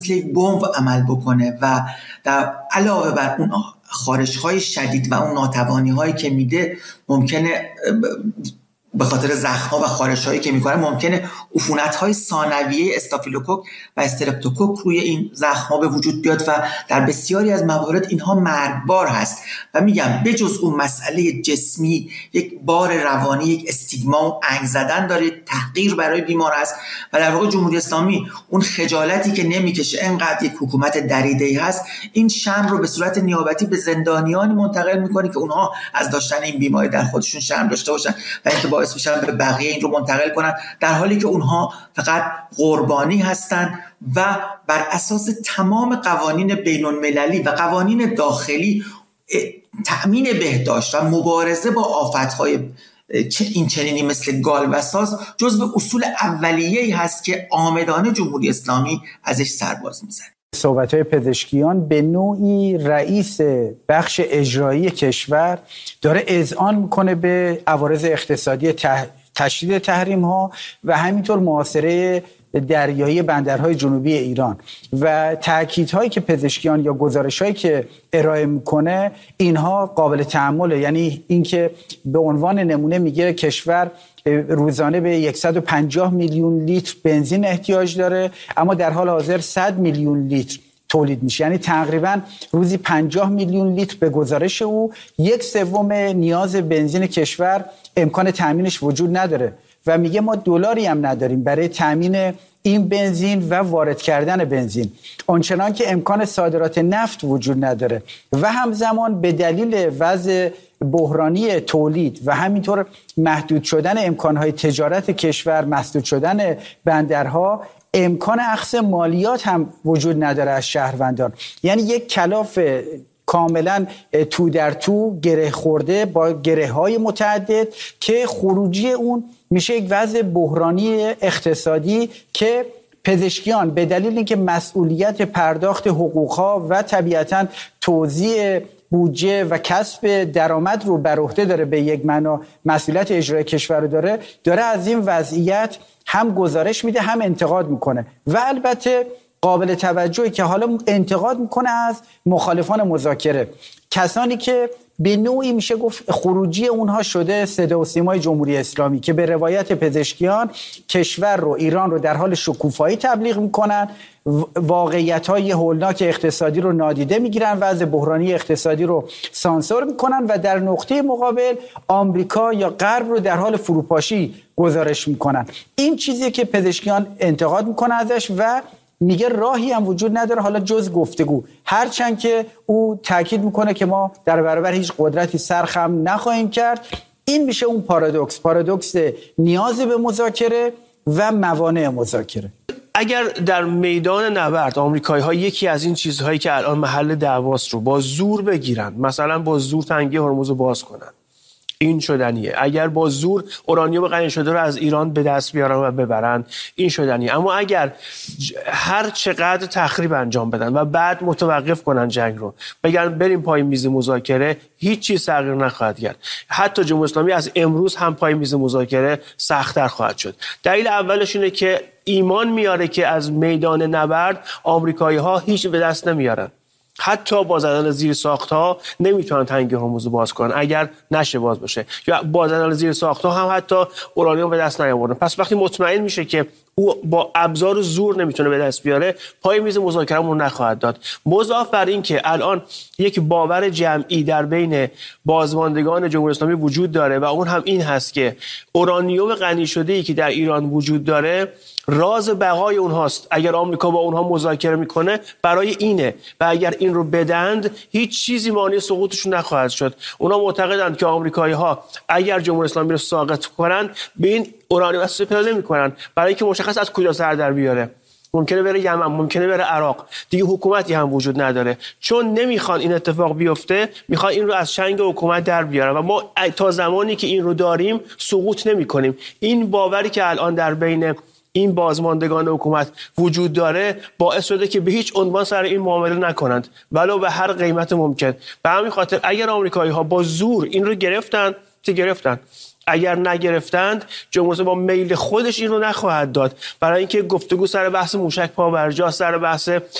یک بمب عمل بکنه و در علاوه بر اون خارش‌های شدید و اون ناتوانی‌هایی که میده، ممکنه به خاطر زخم‌ها و خارش‌هایی که میکنه ممکنه عفونت‌های ثانویه استافیلوکوک و استرپتوکوک روی این زخم‌ها به وجود بیاد و در بسیاری از موارد اینها مرگبار هست. و میگم بجز اون مسئله جسمی، یک بار روانی، یک استیگما و انگ زدن داره، تحقیر برای بیمار است و در واقع جمهوری اسلامی اون خجالتی که نمیکشه انقدر یک حکومت دریده‌ای هست، این شرم رو به صورت نیابتی به زندانیانی منتقل میکنه که اونها از داشتن این بیماری در خودشون شرم داشته باشن و اینکه باعث میشن به بقیه این رو منتقل کنن، در حالی که اونها فقط قربانی هستن و بر اساس تمام قوانین بین‌المللی و قوانین داخلی تأمین بهداشت و مبارزه با آفت‌های این چنینی مثل گال و ساز جزو اصول اولیه‌ای هست که عامدانه جمهوری اسلامی ازش سرباز میزنه. صحبت‌های پزشکیان به نوعی رئیس بخش اجرایی کشور داره اذعان میکنه به عوارض اقتصادی تشدید تحریم‌ها و همینطور محاصره دریایی بندرهای جنوبی ایران و تأکیدهایی که پزشکیان یا گزارش‌هایی که ارائه میکنه اینها قابل تأمله. یعنی اینکه به عنوان نمونه میگه کشور روزانه به 150 میلیون لیتر بنزین احتیاج داره، اما در حال حاضر 100 میلیون لیتر تولید میشه. یعنی تقریبا روزی 50 میلیون لیتر به گزارش او 1/3 نیاز بنزین کشور امکان تامینش وجود نداره و میگه ما دلاری هم نداریم برای تامین این بنزین و وارد کردن بنزین، آنچنان که امکان صادرات نفت وجود نداره و همزمان به دلیل وضع بحرانی تولید و همینطور محدود شدن امکانهای تجارت کشور، مسدود شدن بندرها، امکان اخذ مالیات هم وجود نداره از شهروندان. یعنی یک کلاف کاملا تو در تو گره خورده با گره های متعدد که خروجی اون میشه یک وضع بحرانی اقتصادی که پزشکیان به دلیل اینکه مسئولیت پرداخت حقوقها و طبیعتاً توزیع بودجه و کسب درآمد رو بر عهده داره، به یک معنا مسئولیت اجرای کشور رو داره از این وضعیت هم گزارش میده هم انتقاد میکنه و البته قابل توجهی که حالا انتقاد میکنه از مخالفان مذاکره، کسانی که به نوعی میشه گفت خروجی اونها شده صدا و سیمای جمهوری اسلامی که به روایت پزشکیان کشور رو، ایران رو در حال شکوفایی تبلیغ میکنن، واقعیت‌های هولناک اقتصادی رو نادیده میگیرن، وضع بحرانی اقتصادی رو سانسور میکنن و در نقطه مقابل آمریکا یا غرب رو در حال فروپاشی گزارش میکنن. این چیزی که پزشکیان انتقاد میکنن ازش و میگه راهی هم وجود نداره حالا جز گفتگو، هرچند که او تاکید میکنه که ما در برابر هیچ قدرتی سرخم نخواهیم کرد. این میشه اون پارادوکس نیاز به مذاکره و موانع مذاکره. اگر در میدان نبرد آمریکایی‌ها یکی از این چیزهایی که الان محل دعواست رو با زور بگیرن، مثلا با زور تنگی هرمز رو باز کنن، این شدنیه. اگر با زور اورانیوم غنی شده رو از ایران به دست بیارن و ببرن، این شدنیه. اما اگر هر چقدر تخریب انجام بدن و بعد متوقف کنن جنگ رو، بگن بریم پای میز مذاکره، هیچ چیز تغییر نخواهد کرد. حتی جمهوری اسلامی از امروز هم پای میز مذاکره سخت‌تر خواهد شد. دلیل اولش اینه که ایمان میاره که از میدان نبرد آمریکایی‌ها هیچ به دست نمیارن. حتی با زدن زیر ساخت‌ها نمیتونن تنگی هرمز رو باز کنن اگر نشه باز باشه، یا با زدن زیر ساخت‌ها هم حتی اورانیوم به دست نیاوردن. پس وقتی مطمئن میشه که او با ابزار زور نمیتونه به دست بیاره، پای میز مذاکرهمون نخواهد داد. مضاف بر این که الان یک باور جمعی در بین بازماندگان جمهوری اسلامی وجود داره و اون هم این هست که اورانیوم غنی شده‌ای که در ایران وجود داره راز بقای اونهاست. اگر آمریکا با اونها مذاکره میکنه برای اینه و اگر این رو بدند هیچ چیزی مانع سقوطشون نخواهد شد. اونا معتقدند که آمریکایی‌ها اگر جمهوری اسلامی رو ساقط کنن به این اورانیوم استفاده نمی‌کنن، برای اینکه مشخص از کجا سر در بیاره. ممکنه بره یمن، ممکنه بره عراق، دیگه حکومتی هم وجود نداره. چون نمیخوان این اتفاق بیفته، میخوان این رو از چنگ حکومت در بیارن و ما تا زمانی که این رو داریم سقوط نمی‌کنیم. این باوری که الان در بین این بازماندگان حکومت وجود داره باعث شده که به هیچ عنوان سر این معامله نکنند ولو به هر قیمت ممکن. به همین خاطر اگر آمریکایی‌ها با زور این رو گرفتن، اگر نگرفتند جمهوری با میل خودش این رو نخواهد داد، برای اینکه گفتگو سر بحث موشک پابرجا، سر بحث